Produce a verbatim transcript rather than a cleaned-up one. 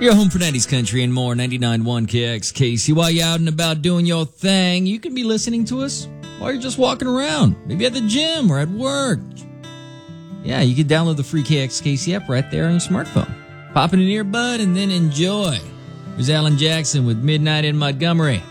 Your home for nineties country and more, ninety-nine point one K X K C. While you're out and about doing your thing, you can be listening to us while you're just walking around, maybe at the gym or at work. Yeah, you can download the free K X K C app right there on your smartphone. Pop in an earbud and then enjoy. Here's Alan Jackson with Midnight in Montgomery.